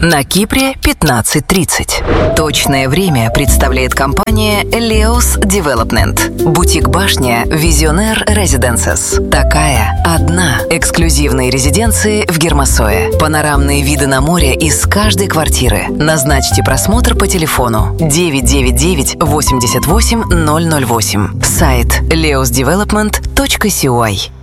На Кипре 15:30. Точное время представляет компания Leos Development. Бутик-башня Visionaire Residences. Такая одна. Эксклюзивные резиденции в Гермосое. Панорамные виды на море из каждой квартиры. Назначьте просмотр по телефону 999 88 008. Сайт leosdevelopment.cy.